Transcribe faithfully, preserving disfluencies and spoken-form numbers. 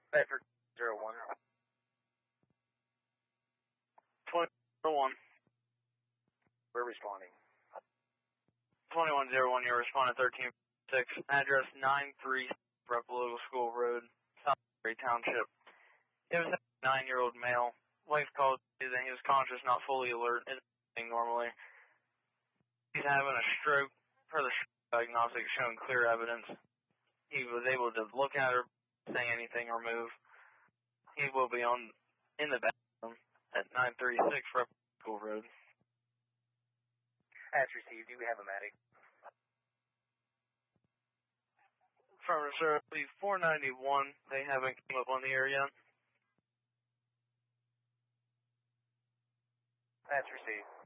Bedford zero one. twenty oh one. We're responding. twenty-one oh one, you're responding thirteen six. Address nine three Replogal School Road, Southbury Township. It was a nine-year-old male. Wife called that he was conscious, not fully alert, and normally. He's having a stroke. Further diagnostics showing clear evidence. He was able to look at her, say anything, or move. He will be on in the bathroom at nine thirty-six Replogal School Road. As received, do we have a medic? From sir, I believe four ninety-one. They haven't come up on the air yet. That's received.